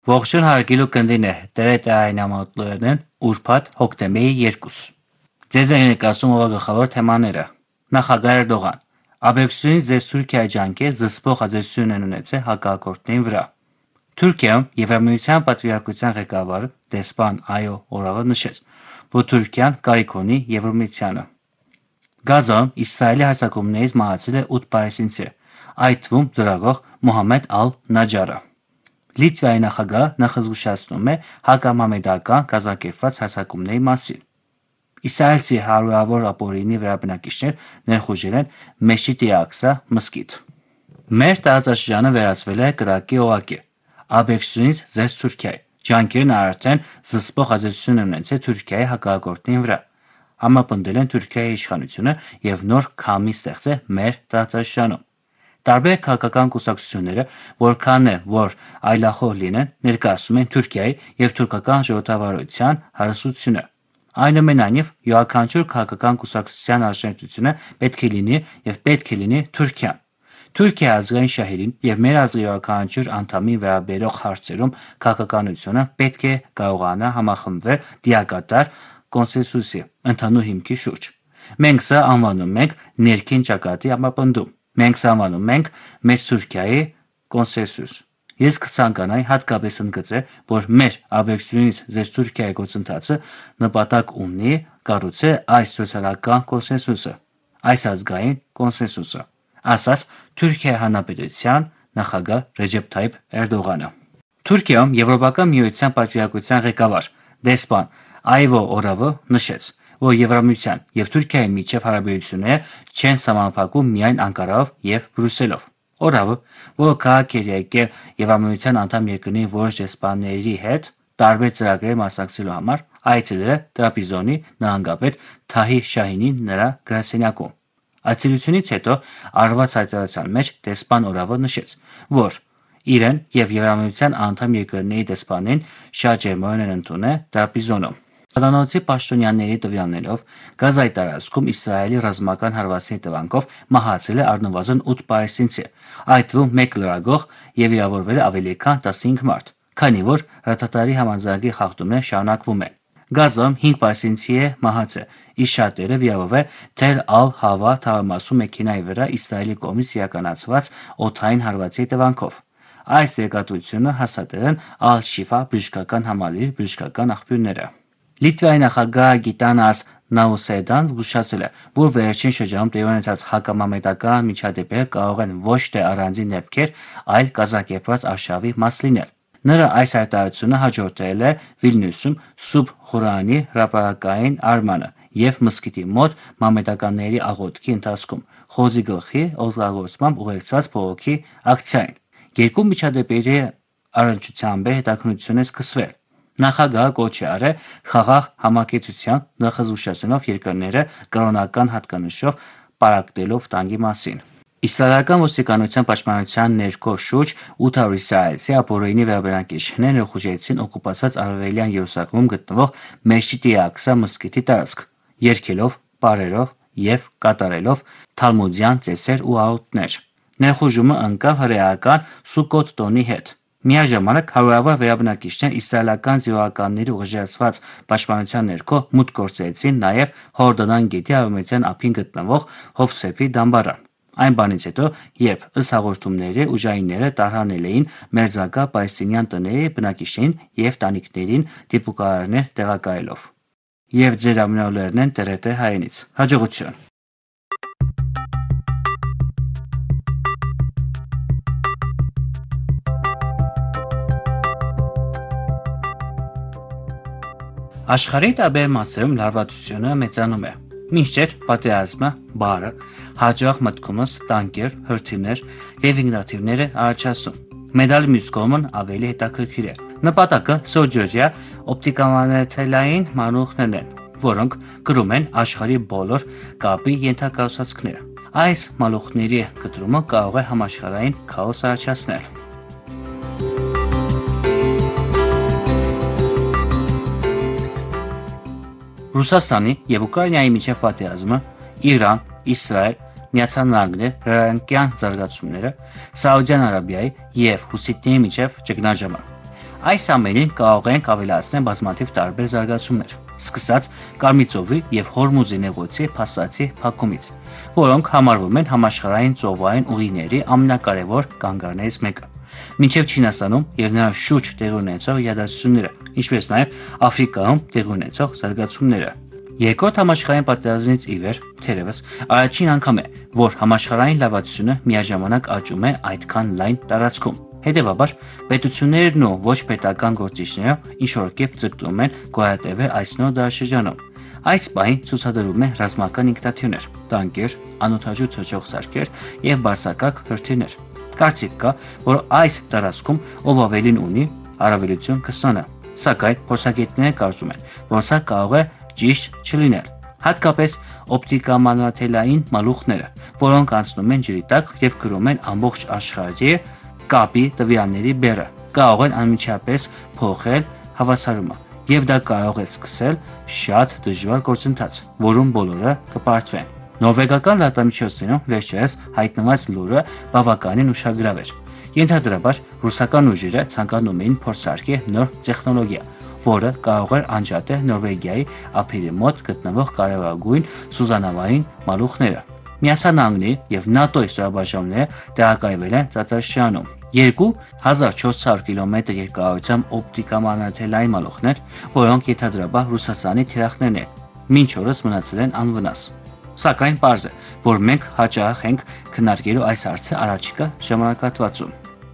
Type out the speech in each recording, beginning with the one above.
Ողջույն հարգելի կնդիներ, դերետ այնամատններն ուրբաթ հոկտեմբերի 2։ Ձեզ են ներկայացում գլխավոր թեմաները։ Նախագահ Էրդողան. Աբեկցությունից ձեզ Թուրքիայի ջանքեր զսպող ազդեցություն են ունեցել հակառակորդների վրա։ Թուրքիայում Եվրամիության պատվիրակության ղեկավար դեսպան Այո Օրավը նշեց, որ Թուրքիան կարիք ունի Եվրամիությանը։ Գազայում Իսրայելի հարձակումներից մահացել է 8 պալեստինցի, այդ թվում լրագրող Մոհամմեդ Ալ-Նաջարը։ Լիտվայի նախագահը նախազգուշացնում է հակամամեդական կազմակերպված հարձակումների մասին։ Իսրայելցի հարյուրավոր ապօրինի վրա բնակիչներ ներխուժել են Մեշիտ Ալ-Աղսա մզկիթ։ Մեր տարածաշրջանը վերածվել է կրակի օղակի։ Աբեկցությունից զերծ Թուրքիայի ջանքերն արդեն զսպող ազդեցություն են ունեցել Թուրքիայի հակառակորդների վրա։ Համապնդել են Թուրքիայի իշխանությունը եւ նոր քամի ստեղծել մեր տարածաշրջանում։ Տարբեր քաղաքական կուսակցությունները, որքան է որ այլախոհ լինեն, ներկայացնում են Թուրքիայի եւ թուրքական ժողովրդավարության հարստությունը։ Այնուամենայնիվ, յուրաքանչյուր քաղաքական կուսակցության առաջնորդությունը պետք է լինի եւ պետք է լինի Թուրքիան։ Թուրքիայի ազգային շահերին եւ մեր ազգի յուրաքանչյուր անդամի վերաբերող հարցերում քաղաքականությունը պետք է կարողանա համախմբվել դիակատար կոնսենսուսի ընդհանուր հիմքի շուրջ։ Մենք սա անվանում ենք ներքին ճակատի համապնդում։ Մենք սա անվանում ենք մեծ Թուրքիայի կոնսենսուս։ Ես կցանկանայի հատկապես ընդգծել, որ մեր աբեկցությունից ձեր Թուրքիայի գործընթացը նպատակ ունի կառուցել այս սոցիալական կոնսենսուսը, այս ազգային կոնսենսուսը, ասաց Թուրքիայի Հանրապետության նախագահ Ռեջեփ Թայիփ Էրդողանը։ Թուրքիայում Եվրոպական միության պատվիրակության ղեկավար դեսպան Այո Օրավը նշեց, որ Եվրամիության եւ Թուրքիայի միջև հարաբերությունները չեն սահմանափակվում միայն Անկարայով եւ Բրյուսելով։ Օրավը, որը քաղաք էր եկել Եվրամիության անդամ երկրների որոշ դեսպանների հետ տարբեր ծրագրերի մասնակցելու համար, այցելել է Տրապիզոնի նահանգապետ Թահիր Շահինին նրա գրասենյակում։ Այցելությունից հետո արված հայտարարության մեջ դեսպան Օրավը նշեց, որ իրեն եւ Եվրամիության անդամ երկրների դեսպանին շատ ջերմորեն են ընդունել Տրապիզոնում։ Հրամանոցի պաշտոնյաների տվյալներով Գազայի տարածքում Իսրայելի ռազմական հարվածների տվյալով մահացել է առնվազն 8 պալեստինցի, այդ թվում 1 լրագրող եւ վիրավորվել է ավելի քան 15 մարդ, քանի որ հրթիռի համաձայնագրի խախտումները շարունակվում են։ Գազայում 5 պալեստինցի է մահացել, իսկ շատերը վիրավորվել Թել Ալ-Հավա թաղամասում մեքենայի վրա Իսրայելի կողմից իրականացված օդային հարվածի տվյալով։ Այս տեղեկատվությունը հաստատել են Ալ-Շիֆա բժշկական համալիրի բժշկական աղբյուրները։ Լիտվայի նախագահ Գիտանաս Նաուսեդան զգուշացրել է, որ վերջին շրջանում տեղի ունեցած հակամամեդական միջադեպերը կարող են ոչ թե առանձին դեպքեր, այլ կազմակերպված արշավի մաս լինել։ Նրա այս հայտարարությունը հաջորդել է Վիլնյուսում Սուբ Ղուրանի հրապարակային արմանը եւ մզկիթի մոտ մամեդականների աղոթքի ընթացքում խոզի գլխի օգտագործմամբ ուղեկցված բողոքի ակցիային։ Երկու միջադեպերի առնչությամբ հետաքննություն է սկսվել։ Նախագահը կոչ է արել խաղաղ համակեցության, նախազգուշացնելով երկրները կրոնական հատկանիշով պարակտելով տանգի մասին։ Իսրայելական ոստիկանության պաշտպանության ներքո շուրջ 800 իսրայելցի ապօրինի վերաբնակիչներ ներխուժեցին օկուպացված Արևելյան Երուսաղեմում գտնվող Մեշիտ Ալ-Աղսա մզկիթի տարածք, երգելով, պարելով եւ կատարելով թալմուդյան ծեսեր ու աղոթքներ։ Ներխուժումը ընկավ հրեական Սուկոտ տոնի հետ։ Միաժամանակ հարյուրավոր վերաբնակիչներ իսրայելական զինվորականների ուղղորդված պաշտպանության ներքո մուտք գործեցին նաև Հորդանան գետի արևմտյան ափին գտնվող Հովսեփի դամբարան։ Այն բանից հետո, երբ ըստ հաղորդումների ուժայինները տարհանել էին մերձակա պալեստինյան տների բնակիչներին եւ տանիքներին դիպուկահարներ տեղակայելով։ Եվ ձեր ամենօրներն են ՏՌՏ հայերենից։ Հաջողություն։ Աշխարհի տարբեր մասերում լարվածությունը մեծանում է։ Մինչդեռ պատերազմը, բարը, հաջող մտքումս, տանկեր, հրթիռներ եւ ինքնաթիռներ առաջացում։ Մեդալի մյուս կողմն ավելի հետաքրքիր է։ Նպատակը սորջօրյա օպտիկամանրաթելային մանրուքներն են, որոնք կրում են աշխարհի բոլոր կապի ենթակառուցվածքները։ Այս մանրուքների կտրումը կարող է համաշխարհային քաոս առաջացնել։ Ռուսաստանի եւ Ուկրաինայի միջև պատերազմը, Իրան, Իսրայել, Միացյալ Նահանգներ, հրեական զարգացումները, Սաուդյան Արաբիայի եւ հուսիտների միջև ճգնաժամը։ Այս ամենին կարող ենք ավելացնել բազմաթիվ տարբեր զարգացումներ, սկսած Կարմիր ծովի եւ Հորմուզի նեղուցի փաստացի փակումից, որոնք համարվում են համաշխարհային ծովային ուղիների ամենակարևոր կանգառներից մեկը, մինչև Չինաստանում եւ նրա շուրջ տեղի ունեցող իրադարձությունները, ինչպես նաեւ Աֆրիկայում տեղի ունեցող զարգացումները։ Երկրորդ համաշխարհային պատերազմից ի վեր, թերևս, առաջին անգամ է, որ համաշխարհային լավացությունը միաժամանակ աճում է այդքան լայն տարածքում։ Հետևաբար, պետություններն ու ոչ պետական գործիչները ինչ-որ կերպ ձգտում են գոյատևել այս նոր դարաշրջանում։ Այս պահին ցուցադրում է ռազմական ինքնաթիռներ, տանկեր, անօդաչու թռչող սարքեր եւ բարձրակարգ հրթիռներ։ Կարծիք կա, որ այս տարածքում ով ավելին ունի, առավելություն կստանա։ Սակայն փորձագետները կարծում են, որ սա կարող է ճիշտ չլինել։ Հատկապես օպտիկամանրաթելային մալուխները, որոնք անցնում են ջրի տակ եւ կրում են ամբողջ աշխարհի կապի տվյալների բեռը, կարող են անմիջապես փոխել հավասարումը, եւ դա կարող է սկսել շատ դժվար գործընթաց, որում բոլորը կպարտվեն։ Նորվեգական լրատվամիջոցներում վերջերս հայտնված լուրը բավականին ուշագրավ էր։ Ենթադրաբար ռուսական ուժերը ցանկանում էին փորձարկել նոր տեխնոլոգիա, որը կարող էր անջատել Նորվեգիայի ափերի մոտ գտնվող կարևորագույն սուզանավային մալուխները։ Միացյալ Նահանգների եւ ՆԱՏՕ-ի ստորաբաժանումները տեղակայվել են Ծածրաշրջանում։ 2400 կիլոմետր երկարությամբ օպտիկամանրաթելային մալուխներ, որոնք ենթադրաբար Ռուսաստանի թիրախներն են, մինչ օրս մնացել են անվնաս։ Սակայն պարզ է, որ մենք հաճախ ենք քննարկելու այս հարցը առաջիկա ժամանակահատվածում։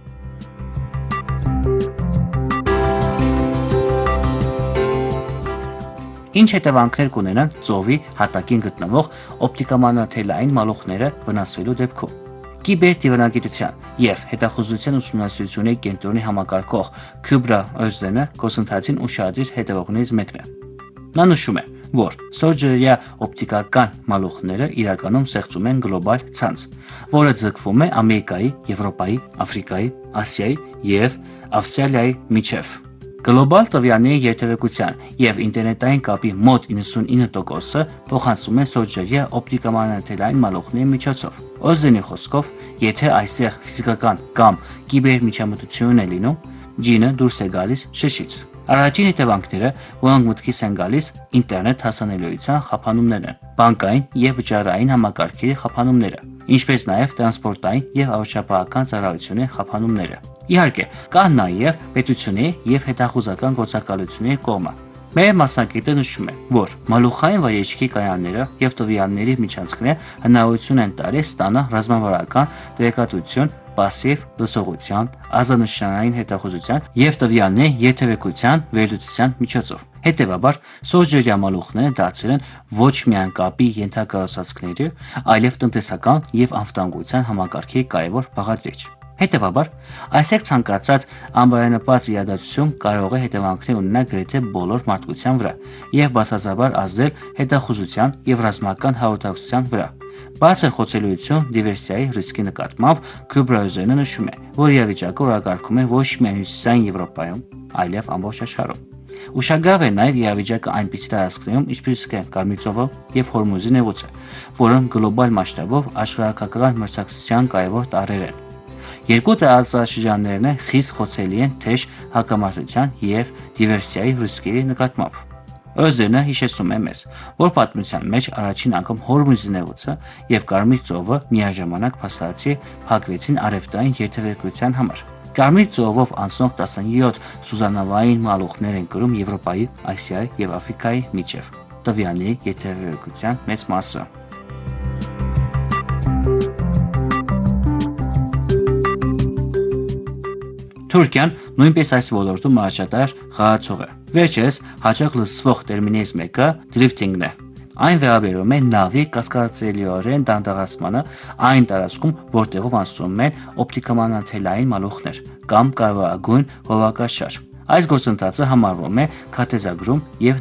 Ինչ հետևանքներ կունենան ծովի հատակին գտնվող օպտիկամանրաթելային մալուխները վնասվելու դեպքում։ Կիբերդիվանագիտության եւ հետախուզության ուսումնասիրությունների կենտրոնի համակարգող Քյուբրա Օզդենը գործընթացին ուշադիր հետևողներից մեկն է։ Նա նշում է, որ ստորջրյա օպտիկական մալուխները իրականում ստեղծում են գլոբալ ցանց, որը ձգվում է Ամերիկայի, Եվրոպայի, Աֆրիկայի, Ասիայի եւ Ավստրալիայի միջև։ Գլոբալ տվյալների երթևեկության եւ ինտերնետային կապի մոտ 99%-ը փոխանցվում է ստորջրյա օպտիկամանրաթելային մալուխների միջոցով։ Օզենի խոսքով, եթե այստեղ ֆիզիկական կամ կիբերմիջամտություն է լինում, ջինը դուրս է գալիս շշից։ Առաջին հետևանքները, որոնք մտքից են գալիս, ինտերնետ հասանելիության խափանումներն են, բանկային եւ վճարային համակարգերի խափանումները, ինչպես նաեւ տրանսպորտային եւ առողջապահական ծառայությունների խափանումները։ Իհարկե, կա նաեւ պետությունների եւ հետախուզական գործակալությունների կողմը։ Մեր մասնակիցը նշում է, որ մալուխային վայրեջքի կայանները եւ տվյալների միջանցքները հնարավորություն են տալիս ստանալ ռազմավարական տեղեկատվություն, պասիվ լսողության, ազանշանային հետախուզության եւ տվյալների երթևեկության վերլուծության միջոցով։ Հետևաբար, ստորջրյա մալուխները դարձել են ոչ միայն կապի ենթակառուցվածքների, այլև տնտեսական եւ անվտանգության համակարգի կարևոր բաղադրիչ։ Հետևաբար, այսեք ցանկացած անբարենպաստ իրադարձություն կարող է հետևանքներ ունենալ գրեթե բոլոր մարդկության վրա եւ բացասաբար ազդել հետախուզության եւ ռազմական հաղորդակցության վրա։ Բացր խոցելիություն դիվերսիայի ռիսկի նկատմամբ Քյուբրաուզենը նշում է, որ իրավիճակը օրակարգում է ոչ միայն Հյուսիսային Եվրոպայում, այլև ամբողջ աշխարհում։ Ուշագրավ է նաև իրավիճակը այնպիսի տարածքներում, ինչպես են Կարմիր ծովը եւ Հորմուզի նեղուցը, որոնք գլոբալ մասշտաբով աշխարհակական մրցակցության կարևոր տարրեր են։ Երկու տարածաշրջաններն խիստ խոցելի են թեժ հակամարտության եւ դիվերսիայի ռիսկերի նկատմամբ։ Օզենը հիշեցնում է մեզ, որ պատմության մեջ առաջին անգամ Հորմուզի նեղուցը եւ Կարմիր ծովը միաժամանակ փաստացի փակվեցին արևտային երթևեկության համար։ Կարմիր ծովով անցնող 17 սուզանավային մալուխներ են կրում Եվրոպայի, Ասիայի եւ Աֆրիկայի միջև։ Տվյալների երթևեկության մեծ մասը։ Թուրքիան նույնպես այս ոլորտում առաջատար խաղացող է։ Վերջերս հաճախ լսվող տերմիններից մեկը դրիֆտինգն է։ Այն վերաբերում է նավի կասկածելիորեն դանդաղացմանը այն տարածքում, որտեղով անցնում են օպտիկամանրաթելային մալուխներ կամ կարևորագույն հովակաշար։ Այս գործընթացը համարվում է քարտեզագրում եւ